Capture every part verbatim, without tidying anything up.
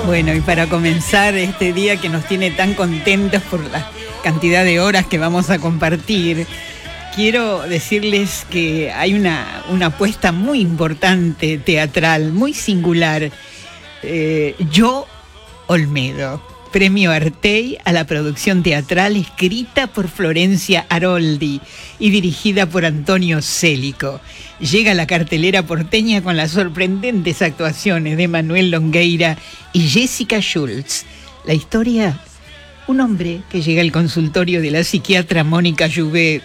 Bueno, y para comenzar este día que nos tiene tan contentos por la cantidad de horas que vamos a compartir, quiero decirles que hay una, una apuesta muy importante teatral, muy singular. Eh, Yo, Olmedo, Premio Artey a la producción teatral escrita por Florencia Aroldi y dirigida por Antonio Célico. Llega a la cartelera porteña con las sorprendentes actuaciones de Manuel Longueira y Jessica Schultz. La historia: un hombre que llega al consultorio de la psiquiatra Mónica Jouvet,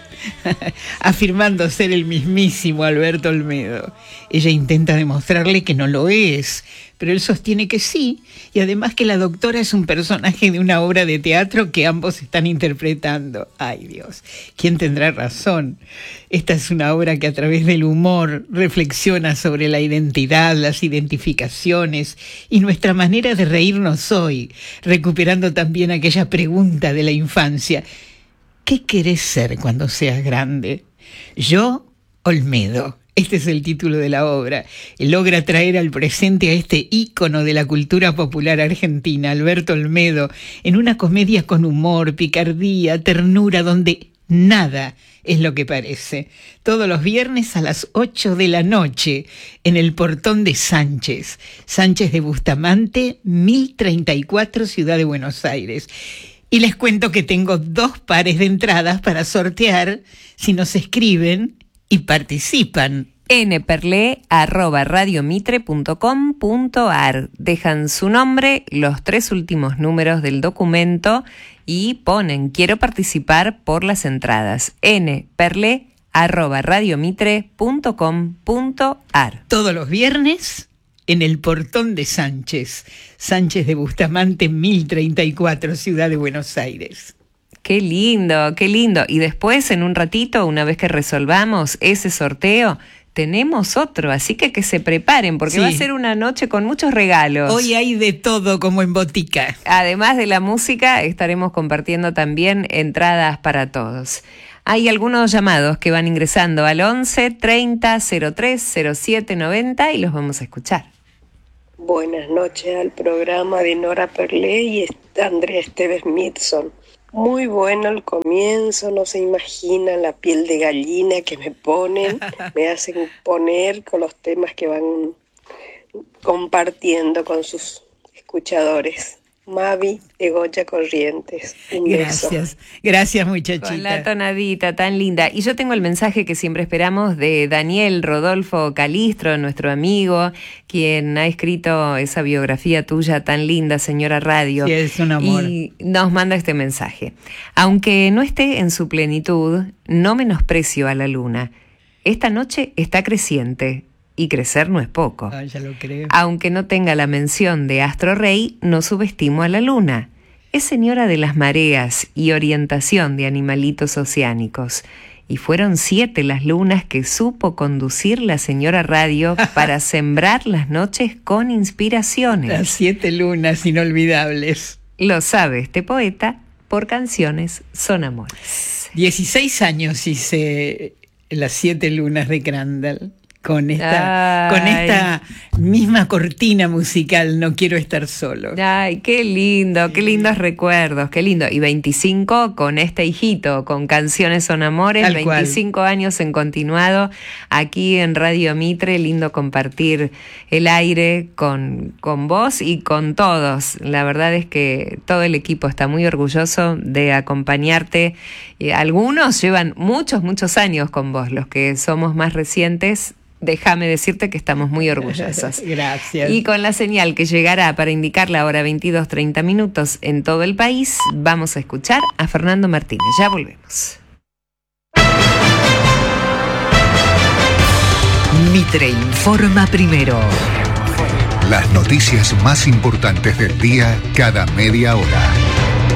afirmando ser el mismísimo Alberto Olmedo. Ella intenta demostrarle que no lo es, pero él sostiene que sí, y además que la doctora es un personaje de una obra de teatro que ambos están interpretando. ¡Ay, Dios! ¿Quién tendrá razón? Esta es una obra que a través del humor reflexiona sobre la identidad, las identificaciones y nuestra manera de reírnos hoy, recuperando también aquella pregunta de la infancia: ¿qué querés ser cuando seas grande? Yo, Olmedo. Este es el título de la obra. Logra traer al presente a este ícono de la cultura popular argentina, Alberto Olmedo, en una comedia con humor, picardía, ternura, donde nada es lo que parece. Todos los viernes a las ocho de la noche, en el Portón de Sánchez. Sánchez de Bustamante, mil treinta y cuatro, Ciudad de Buenos Aires. Y les cuento que tengo dos pares de entradas para sortear si nos escriben y participan. nperle arroba radiomitre punto com punto ar. Dejan su nombre, los tres últimos números del documento y ponen: quiero participar por las entradas. nperle arroba radiomitre punto com punto ar. Todos los viernes en el Portón de Sánchez. Sánchez de Bustamante, mil treinta y cuatro, Ciudad de Buenos Aires. Qué lindo, qué lindo. Y después, en un ratito, una vez que resolvamos ese sorteo, tenemos otro, así que que se preparen, porque sí, va a ser una noche con muchos regalos. Hoy hay de todo, como en botica. Además de la música, estaremos compartiendo también entradas para todos. Hay algunos llamados que van ingresando al once treinta cero tres cero siete noventa y los vamos a escuchar. Buenas noches al programa de Nora Perlé y Andrea Esteves Midson. Muy bueno el comienzo, no se imaginan la piel de gallina que me ponen, me hacen poner con los temas que van compartiendo con sus escuchadores. Mavi de Goya Corrientes. Un Gracias, beso. Gracias muchachita. Con la tonadita tan linda. Y yo tengo el mensaje que siempre esperamos de Daniel Rodolfo Calistro, nuestro amigo, quien ha escrito esa biografía tuya tan linda, señora Radio. Sí, es un amor. Y nos manda este mensaje: aunque no esté en su plenitud, no menosprecio a la luna. Esta noche está creciente. Y crecer no es poco. Ah, ya lo creo. Aunque no tenga la mención de astro rey, no subestimo a la luna. Es señora de las mareas y orientación de animalitos oceánicos. Y fueron siete las lunas que supo conducir la señora Radio para sembrar las noches con inspiraciones. Las siete lunas inolvidables. Lo sabe este poeta, por canciones son amores. dieciséis años hice las siete lunas de Crandall. Con esta, con esta misma cortina musical, No quiero estar solo. Ay, qué lindo, qué lindos recuerdos, qué lindo. Y veinticinco con este hijito, con Canciones son amores, Tal veinticinco cual. Años en continuado, aquí en Radio Mitre, lindo compartir el aire con, con vos y con todos. La verdad es que todo el equipo está muy orgulloso de acompañarte. Y algunos llevan muchos, muchos años con vos, los que somos más recientes. Déjame decirte que estamos muy orgullosos. Gracias. Y con la señal que llegará para indicar la hora veintidós treinta minutos en todo el país, vamos a escuchar a Fernando Martínez. Ya volvemos. Mitre informa primero. Las noticias más importantes del día cada media hora.